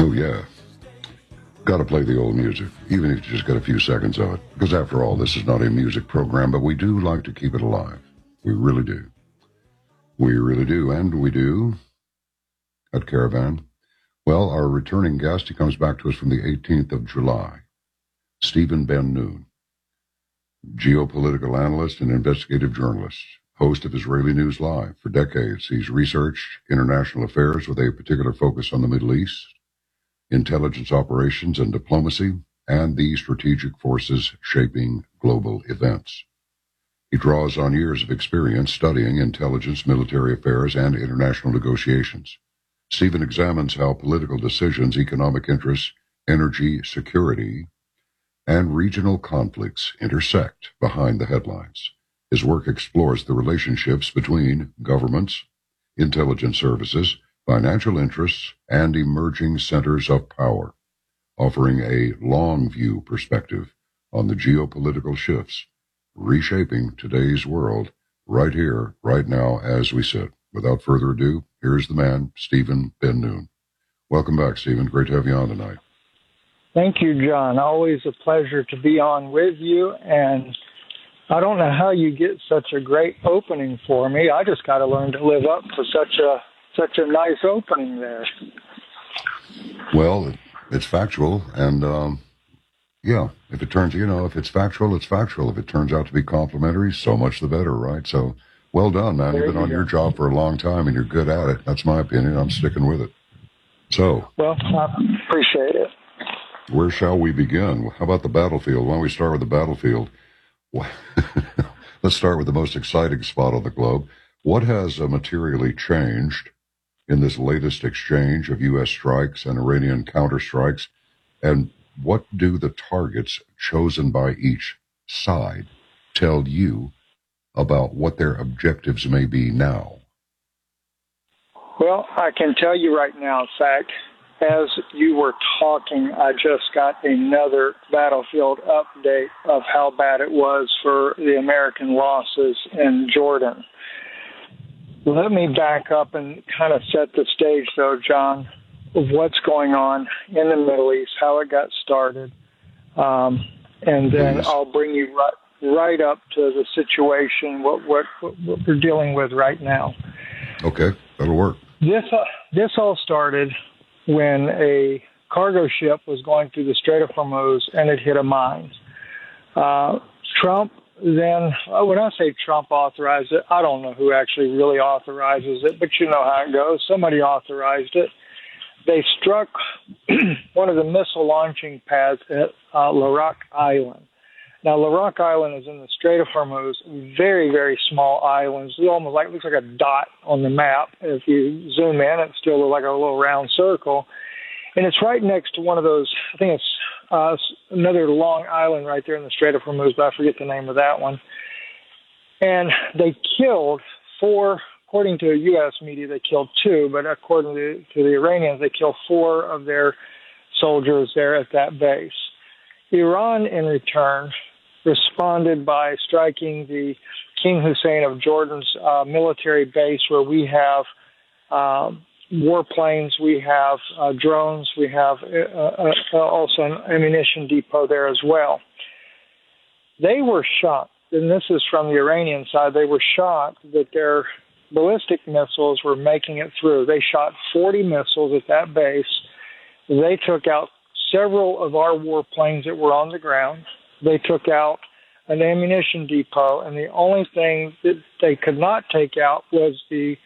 Oh, yeah. Got to play the old music, even if you just got a few seconds of it. Because after all, this is not a music program, but we do like to keep it alive. We really do. We really do, and we do at Caravan. Well, our returning guest, he comes back to us from the 18th of July, Stephen Ben-Nun, geopolitical analyst and investigative journalist, host of Israeli News Live. For decades, he's researched international affairs with a particular focus on the Middle East, intelligence operations and diplomacy, and the strategic forces shaping global events. He draws on years of experience studying intelligence, military affairs, and international negotiations. Stephen examines how political decisions, economic interests, energy security, and regional conflicts intersect behind the headlines. His work explores the relationships between governments, intelligence services, financial interests, and emerging centers of power, offering a long-view perspective on the geopolitical shifts reshaping today's world right here, right now, as we sit. Without further ado, here's the man, Stephen Ben-Nun. Welcome back, Stephen. Great to have you on tonight. Thank you, John. Always a pleasure to be on with you, and I don't know how you get such a great opening for me. I just got to learn to live up to such a nice opening there. Well, it's factual, and yeah, if it turns, if it's factual, it's factual. If it turns out to be complimentary, so much the better, right? So, well done, man. You've been on your job for a long time, and you're good at it. That's my opinion. I'm sticking with it. So, well, I appreciate it. Where shall we begin? How about the battlefield? Why don't we start with the battlefield? Let's start with the most exciting spot on the globe. What has materially changed in this latest exchange of U.S. strikes and Iranian counterstrikes? And what do the targets chosen by each side tell you about what their objectives may be now? Well, I can tell you right now, in fact, as you were talking, I just got another battlefield update of how bad it was for the American losses in Jordan. Let me back up and kind of set the stage, though, John, of what's going on in the Middle East, how it got started, and then I'll bring you right up to the situation, what we're dealing with right now. Okay, that'll work. This all started when a cargo ship was going through the Strait of Hormuz and it hit a mine. Trump then, when I say Trump authorized it, I don't know who actually really authorizes it, but you know how it goes. Somebody authorized it. They struck one of the missile launching pads at Larak Island. Now, Larak Island is in the Strait of Hormuz, very, very small islands. It almost looks like a dot on the map. If you zoom in, it still looks like a little round circle. And it's right next to one of those, I think it's another long island right there in the Strait of Hormuz, but I forget the name of that one. And they killed 4, according to U.S. media, they killed 2, but according to the Iranians, they killed 4 of their soldiers there at that base. Iran, in return, responded by striking the King Hussein of Jordan's military base, where we have warplanes, we have drones, we have also an ammunition depot there as well. They were shocked, and this is from the Iranian side, they were shocked that their ballistic missiles were making it through. They shot 40 missiles at that base. They took out several of our warplanes that were on the ground. They took out an ammunition depot, and the only thing that they could not take out was the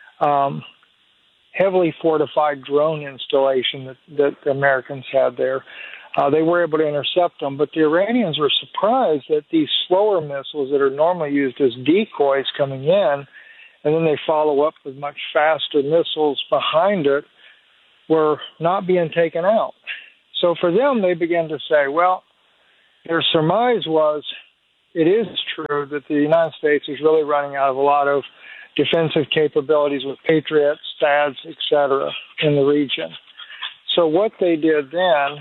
heavily fortified drone installation that the Americans had there. They were able to intercept them, but the Iranians were surprised that these slower missiles that are normally used as decoys coming in, and then they follow up with much faster missiles behind it, were not being taken out. So for them, they began to say, well, their surmise was, it is true that the United States is really running out of a lot of defensive capabilities with Patriots, THAADs, etc. in the region. So what they did then,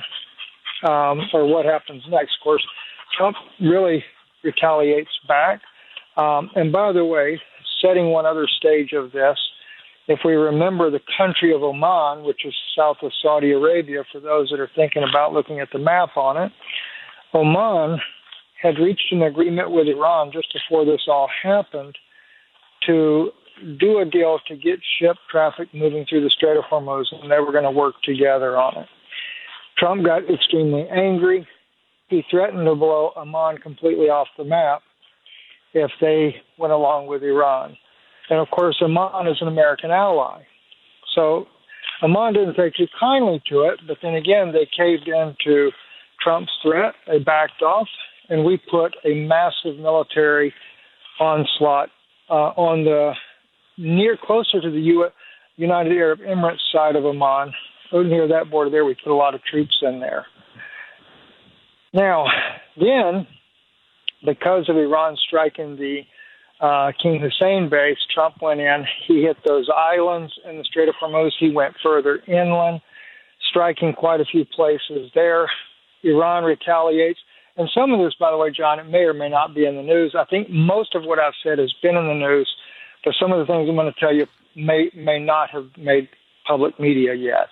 or what happens next, of course, Trump really retaliates back. And by the way, setting one other stage of this, If we remember the country of Oman, which is south of Saudi Arabia, for those that are thinking about looking at the map on it, Oman had reached an agreement with Iran just before this all happened to do a deal to get ship traffic moving through the Strait of Hormuz, and they were going to work together on it. Trump got extremely angry. He threatened to blow Oman completely off the map if they went along with Iran. And, of course, Oman is an American ally. So Oman didn't take too kindly to it, but then again, they caved into Trump's threat. They backed off, and we put a massive military onslaught on the closer to the United Arab Emirates side of Oman. Near that border there, we put a lot of troops in there. Now, then, because of Iran striking the King Hussein base, Trump went in. He hit those islands in the Strait of Hormuz. He went further inland, striking quite a few places there. Iran retaliates. And some of this, by the way, John, it may or may not be in the news. I think most of what I've said has been in the news, but some of the things I'm going to tell you may not have made public media yet.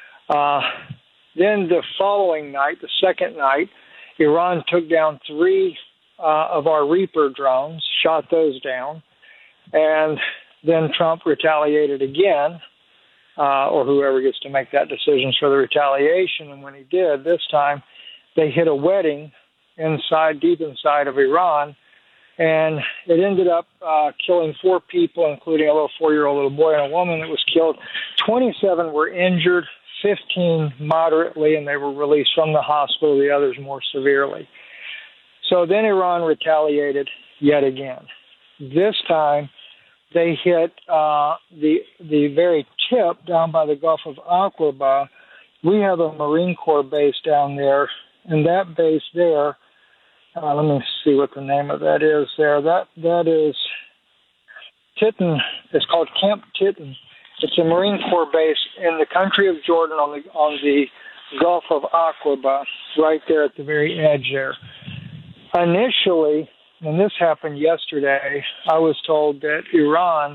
Then the following night, the second night, Iran took down 3 of our Reaper drones, shot those down, and then Trump retaliated again, or whoever gets to make that decision for the retaliation. And when he did, this time, they hit a wedding deep inside of Iran, and it ended up killing 4 people, including a little 4-year-old little boy and a woman that was killed. 27 were injured, 15 moderately, and they were released from the hospital, the others more severely. So then Iran retaliated yet again. This time, they hit the very tip down by the Gulf of Aqaba. We have a Marine Corps base down there, and that base there, let me see what the name of that is there. That is Titton. It's called Camp Titton. It's a Marine Corps base in the country of Jordan on the Gulf of Aqaba, right there at the very edge there. Initially, and this happened yesterday, I was told that Iran,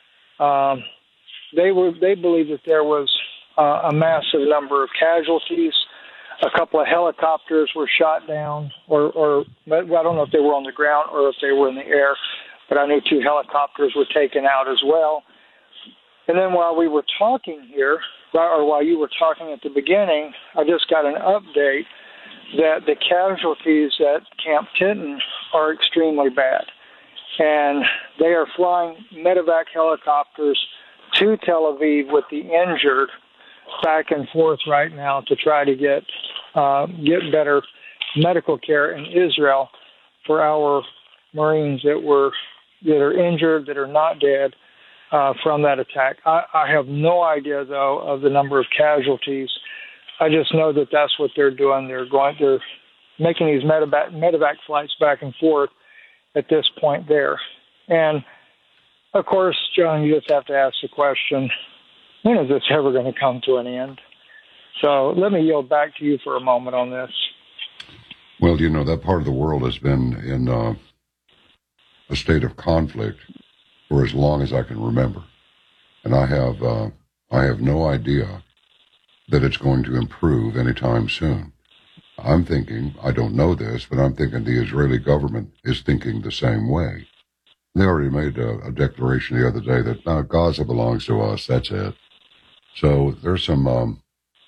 they believe that there was a massive number of casualties. A couple of helicopters were shot down, or I don't know if they were on the ground or if they were in the air, but I knew 2 helicopters were taken out as well. And then while we were talking here, or while you were talking at the beginning, I just got an update that the casualties at Camp Titton are extremely bad. And they are flying medevac helicopters to Tel Aviv with the injured back and forth right now to try to get better medical care in Israel for our Marines that are injured, that are not dead from that attack. I have no idea, though, of the number of casualties. I just know that that's what they're doing. They're making these medevac flights back and forth at this point there. And, of course, John, you just have to ask the question, when is this ever going to come to an end? So let me yield back to you for a moment on this. Well, that part of the world has been in a state of conflict for as long as I can remember. And I have no idea that it's going to improve anytime soon. I'm thinking, I don't know this, but I'm thinking the Israeli government is thinking the same way. They already made a declaration the other day that Gaza belongs to us, that's it. So there's some,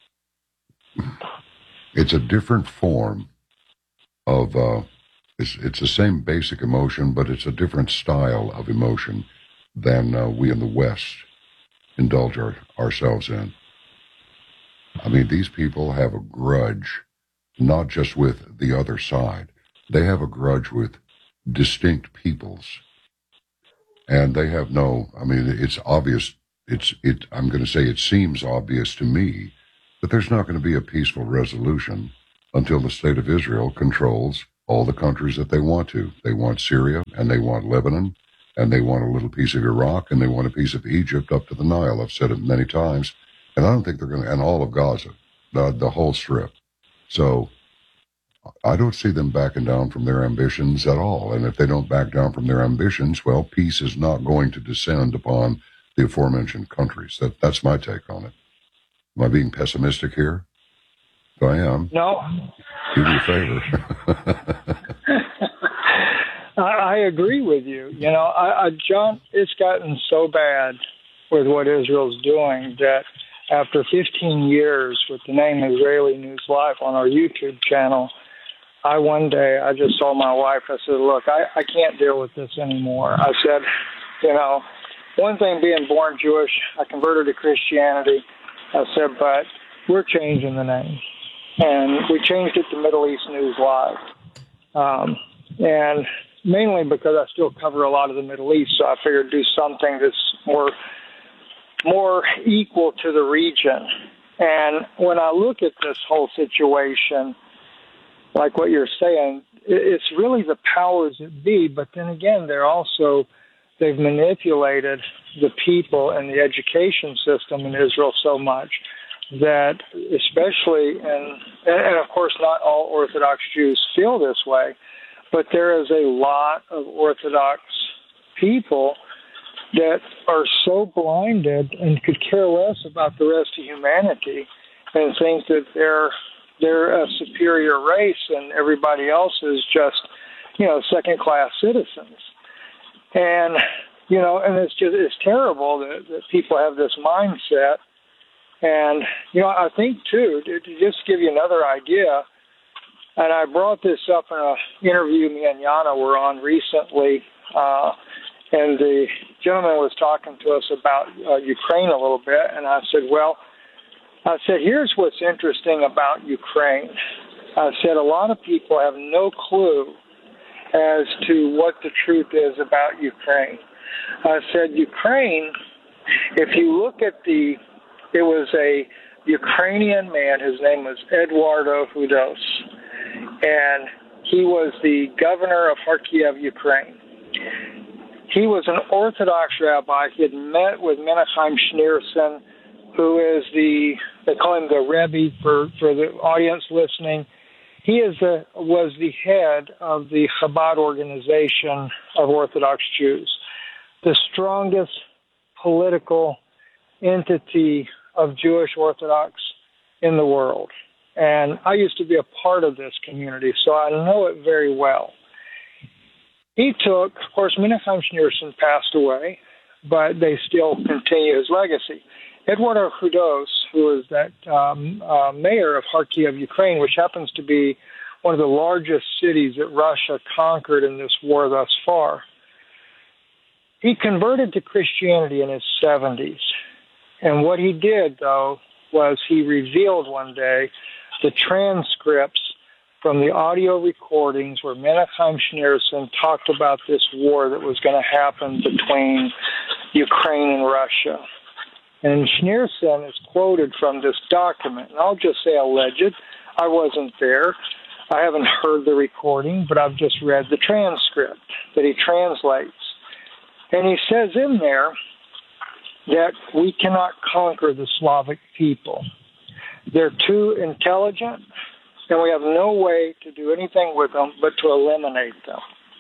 it's a different form of, it's the same basic emotion, but it's a different style of emotion than we in the West indulge ourselves in. I mean, these people have a grudge, not just with the other side. They have a grudge with distinct peoples. And they have it's obvious, I'm going to say it seems obvious to me that there's not going to be a peaceful resolution until the state of Israel controls all the countries that they want to. They want Syria, and they want Lebanon, and they want a little piece of Iraq, and they want a piece of Egypt up to the Nile. I've said it many times. And I don't think they're going to, and all of Gaza, the whole strip. So I don't see them backing down from their ambitions at all. And if they don't back down from their ambitions, well, peace is not going to descend upon the aforementioned countries. That's my take on it. Am I being pessimistic here? If I am, No. do me a favor. I agree with you. You know, John, it's gotten so bad with what Israel's doing that after 15 years with the name Israeli News Live on our YouTube channel, one day I just told my wife, I said, look, I can't deal with this anymore. I said, you know, one thing being born Jewish, I converted to Christianity. I said, but we're changing the name. And we changed it to Middle East News Live. And mainly because I still cover a lot of the Middle East, so I figured do something that's more equal to the region. And when I look at this whole situation, like what you're saying, it's really the powers that be, but then again, they've manipulated the people and the education system in Israel so much that especially, and of course not all Orthodox Jews feel this way, but there is a lot of Orthodox people that are so blinded and could care less about the rest of humanity and think that they're a superior race and everybody else is just, you know, second-class citizens. And, you know, and it's terrible that people have this mindset. And, you know, I think, too, to just give you another idea, and I brought this up in an interview me and Yana were on recently, and the gentleman was talking to us about Ukraine a little bit, and I said, here's what's interesting about Ukraine. I said, a lot of people have no clue as to what the truth is about Ukraine. I said, Ukraine, if you look at it was a Ukrainian man, his name was Eduardo Hudos, and he was the governor of Kharkiv, Ukraine. He was an Orthodox rabbi. He had met with Menachem Schneerson, who is they call him the Rebbe for the audience listening. He was the head of the Chabad organization of Orthodox Jews, the strongest political entity of Jewish Orthodox in the world. And I used to be a part of this community, so I know it very well. Of course, Menachem Schneerson passed away, but they still continue his legacy. Eduardo Hudos, who is that mayor of Kharkiv, Ukraine, which happens to be one of the largest cities that Russia conquered in this war thus far, he converted to Christianity in his 70s. And what he did, though, was he revealed one day the transcripts from the audio recordings where Menachem Schneerson talked about this war that was going to happen between Ukraine and Russia. And Schneerson is quoted from this document. And I'll just say alleged. I wasn't there. I haven't heard the recording, but I've just read the transcript that he translates. And he says in there that we cannot conquer the Slavic people. They're too intelligent, and we have no way to do anything with them but to eliminate them.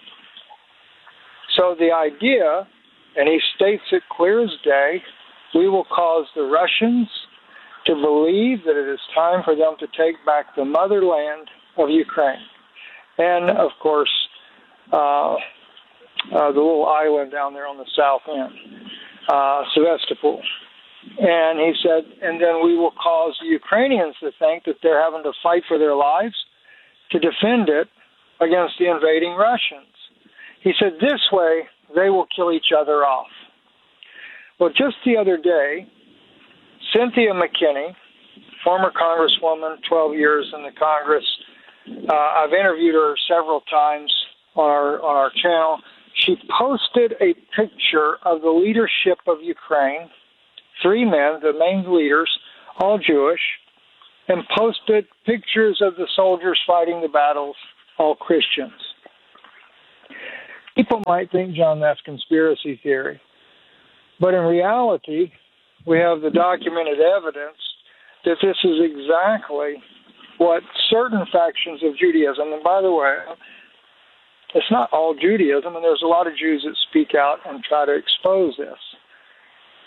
So the idea, and he states it clear as day, we will cause the Russians to believe that it is time for them to take back the motherland of Ukraine. And, of course, the little island down there on the south end, Sevastopol. And he said, and then we will cause the Ukrainians to think that they're having to fight for their lives to defend it against the invading Russians. He said, this way, they will kill each other off. Well, just the other day, Cynthia McKinney, former Congresswoman, 12 years in the Congress, I've interviewed her several times on our channel. She posted a picture of the leadership of Ukraine, 3 men, the main leaders, all Jewish, and posted pictures of the soldiers fighting the battles, all Christians. People might think, John, that's conspiracy theory. But in reality, we have the documented evidence that this is exactly what certain factions of Judaism, and by the way, it's not all Judaism, and there's a lot of Jews that speak out and try to expose this.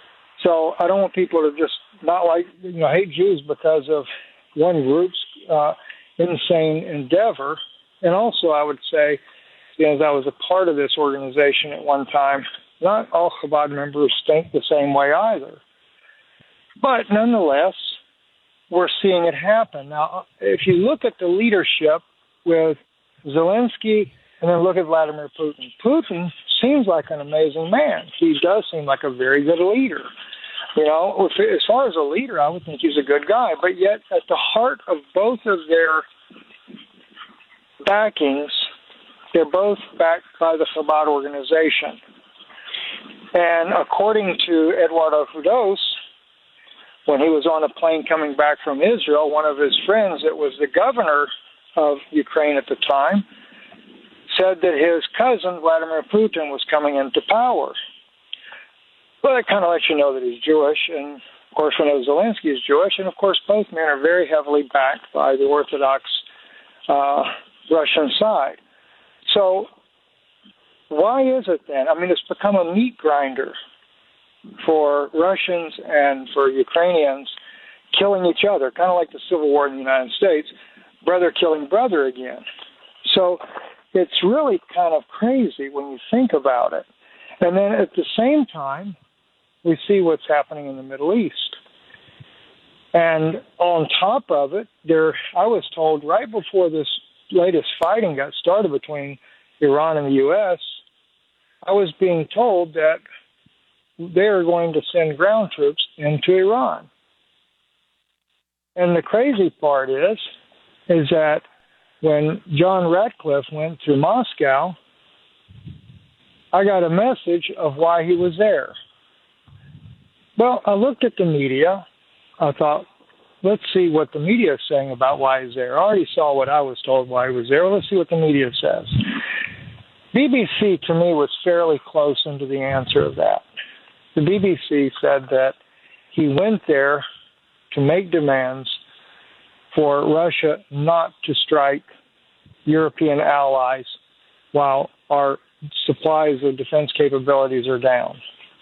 So I don't want people to just not hate Jews because of one group's insane endeavor. And also, I would say, as I was a part of this organization at one time, not all Chabad members think the same way either. But nonetheless, we're seeing it happen. Now, if you look at the leadership with Zelensky and then look at Vladimir Putin, Putin seems like an amazing man. He does seem like a very good leader. As far as a leader, I would think he's a good guy. But yet, at the heart of both of their backings, they're both backed by the Chabad organization. And according to Eduardo Hudos, when he was on a plane coming back from Israel, one of his friends that was the governor of Ukraine at the time said that his cousin, Vladimir Putin, was coming into power. Well, that kind of lets you know that he's Jewish, and of course we know Zelensky is Jewish, and of course both men are very heavily backed by the Orthodox Russian side. So why is it then? I mean, it's become a meat grinder for Russians and for Ukrainians killing each other, kind of like the Civil War in the United States, brother killing brother again. So it's really kind of crazy when you think about it. And then at the same time, we see what's happening in the Middle East. And on top of it, I was told right before this latest fighting got started between Iran and the U.S., I was being told that they are going to send ground troops into Iran. And the crazy part is that when John Ratcliffe went to Moscow, I got a message of why he was there. Well, I looked at the media. I thought, let's see what the media is saying about why he's there. I already saw what I was told why he was there. Let's see what the media says. BBC, to me, was fairly close into the answer of that. The BBC said that he went there to make demands for Russia not to strike European allies while our supplies of defense capabilities are down.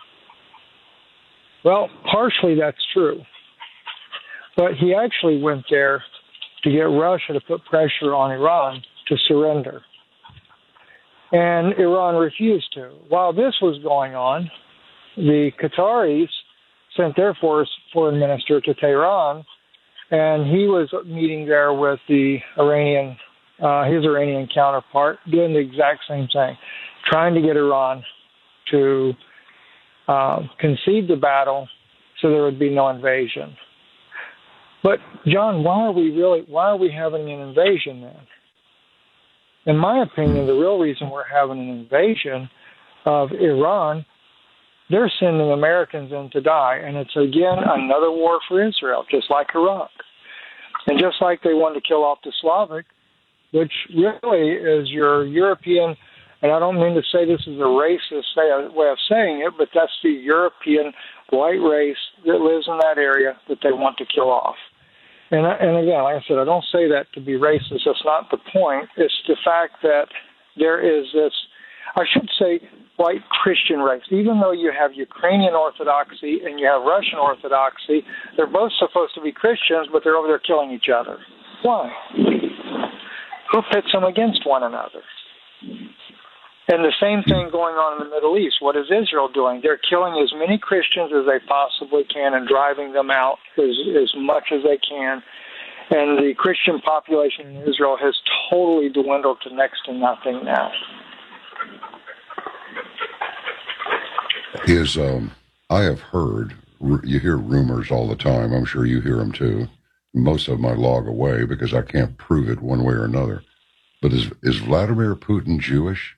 Well, partially that's true. But he actually went there to get Russia to put pressure on Iran to surrender. And Iran refused to. While this was going on, the Qataris sent their foreign minister to Tehran, and he was meeting there with the his Iranian counterpart, doing the exact same thing, trying to get Iran to concede the battle so there would be no invasion. But John, why are we having an invasion then? In my opinion, the real reason we're having an invasion of Iran, they're sending Americans in to die, and it's again another war for Israel, just like Iraq. And just like they wanted to kill off the Slavic, which really is your European, and I don't mean to say this is a racist way of saying it, but that's the European white race that lives in that area that they want to kill off. And again, like I said, I don't say that to be racist. That's not the point. It's the fact that there is this, I should say, white Christian race. Even though you have Ukrainian Orthodoxy and you have Russian Orthodoxy, they're both supposed to be Christians, but they're over there killing each other. Why? Who pits them against one another? And the same thing going on in the Middle East. What is Israel doing? They're killing as many Christians as they possibly can and driving them out as much as they can. And the Christian population in Israel has totally dwindled to next to nothing now. I have heard, you hear rumors all the time. I'm sure you hear them too. Most of them I log away because I can't prove it one way or another. But is Vladimir Putin Jewish?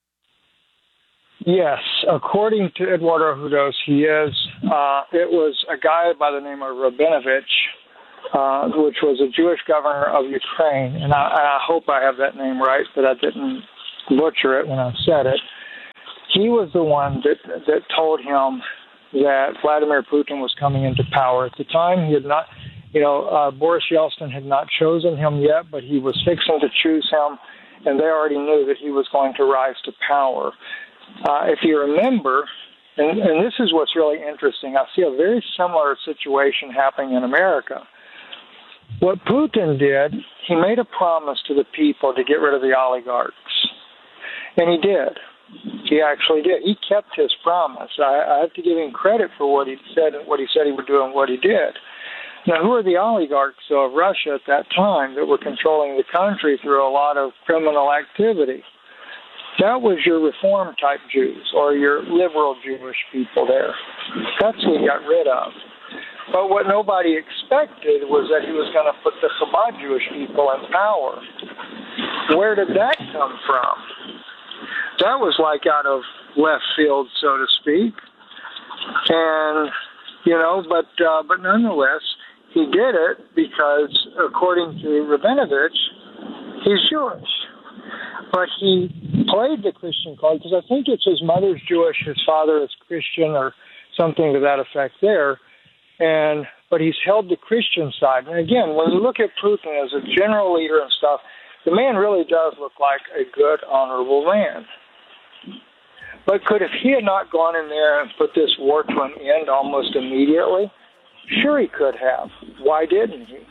Yes, according to Eduardo Hudos, he is. It was a guy by the name of Rabinovich, which was a Jewish governor of Ukraine, and I hope I have that name right, but I didn't butcher it when I said it. He was the one that told him that Vladimir Putin was coming into power. At the time, he had not, Boris Yeltsin had not chosen him yet, but he was fixing to choose him, and they already knew that he was going to rise to power. If you remember, and this is what's really interesting. I see a very similar situation happening in America. What Putin did, he made a promise to the people to get rid of the oligarchs. And he did. He actually did. He kept his promise. I have to give him credit for what he said he would do and what he did. Now, who are the oligarchs of Russia at that time that were controlling the country through a lot of criminal activity? That was your reform-type Jews or your liberal Jewish people there. That's who he got rid of. But what nobody expected was that he was going to put the Chabad Jewish people in power. Where did that come from? That was like out of left field, so to speak. And, but nonetheless, he did it because, according to Rabinovich, he's Jewish. But he played the Christian card because I think it's his mother's Jewish, his father is Christian, or something to that effect there. But he's held the Christian side. And again, when you look at Putin as a general leader and stuff, the man really does look like a good, honorable man. But if he had not gone in there and put this war to an end almost immediately? Sure, he could have. Why didn't he?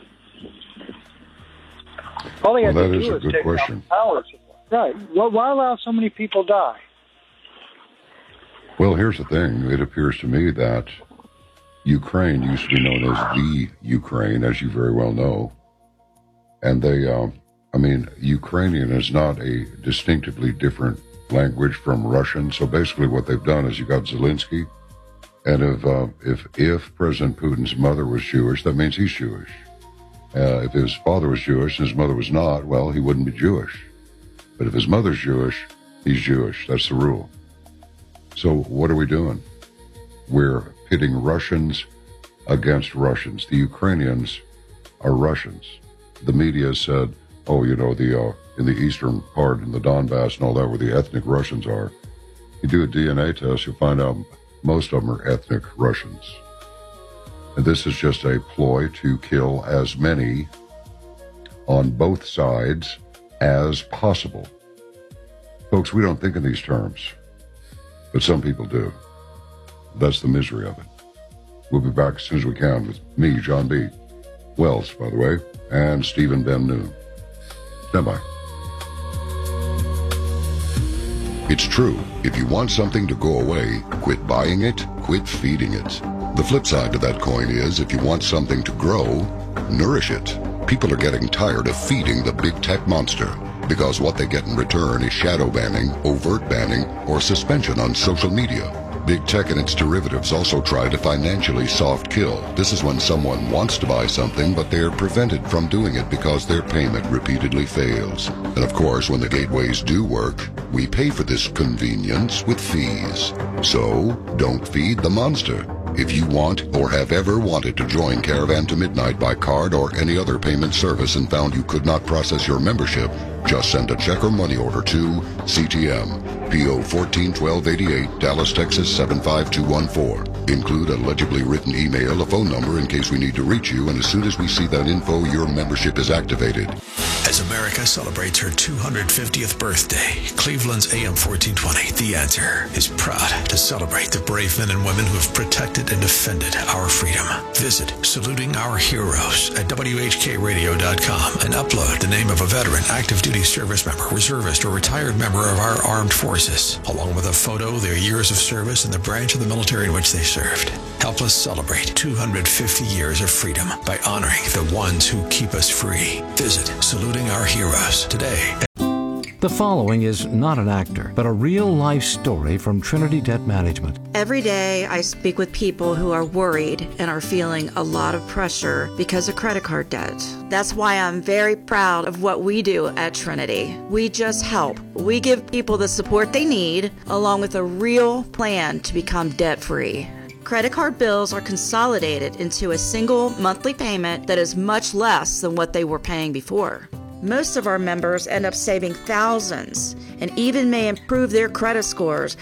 All he had to do was take out power. Right. Well, why allow so many people die? Well, here's the thing. It appears to me that Ukraine used to be known as the Ukraine, as you very well know. And Ukrainian is not a distinctively different language from Russian. So basically what they've done is you got Zelensky, and if President Putin's mother was Jewish, that means he's Jewish. If his father was Jewish and his mother was not, well, he wouldn't be Jewish. But if his mother's Jewish, he's Jewish. That's the rule. So what are we doing? We're pitting Russians against Russians. The Ukrainians are Russians. The media said, in the eastern part, in the Donbass and all that, where the ethnic Russians are, you do a DNA test, you'll find out most of them are ethnic Russians. And this is just a ploy to kill as many on both sides as possible. Folks, we don't think in these terms, but some people do. That's the misery of it. We'll be back as soon as we can with me, John B. Wells, by the way, and Stephen Ben Noon. Stand by. It's true. If you want something to go away, quit buying it, quit feeding it. The flip side to that coin is, if you want something to grow, nourish it. People are getting tired of feeding the big tech monster, because what they get in return is shadow banning, overt banning, or suspension on social media. Big tech and its derivatives also try to financially soft kill. This is when someone wants to buy something, but they're prevented from doing it because their payment repeatedly fails. And of course, when the gateways do work, we pay for this convenience with fees. So, don't feed the monster. If you want or have ever wanted to join Caravan to Midnight by card or any other payment service and found you could not process your membership, just send a check or money order to CTM, P.O. 141288, Dallas, Texas 75214. Include a legibly written email, a phone number in case we need to reach you, and as soon as we see that info, your membership is activated. As America celebrates her 250th birthday, Cleveland's AM 1420, The Answer, is proud to celebrate the brave men and women who have protected and defended our freedom. Visit Saluting Our Heroes at WHKRadio.com and upload the name of a veteran, active duty service member, reservist, or retired member of our armed forces, along with a photo, their years of service, and the branch of the military in which they served. Help us celebrate 250 years of freedom by honoring the ones who keep us free. Visit Saluting Our Heroes today. The following is not an actor, but a real-life story from Trinity Debt Management. Every day I speak with people who are worried and are feeling a lot of pressure because of credit card debt. That's why I'm very proud of what we do at Trinity. We just help. We give people the support they need, along with a real plan to become debt-free. Credit card bills are consolidated into a single monthly payment that is much less than what they were paying before. Most of our members end up saving thousands and even may improve their credit scores